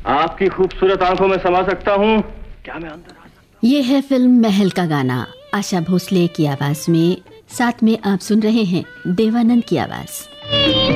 आपकी खूबसूरत आंखों में समा सकता हूँ, क्या मैं अंदर आ सकता? ये है फिल्म महल का गाना, आशा भोसले की आवाज में। साथ में आप सुन रहे हैं देवानंद की आवाज।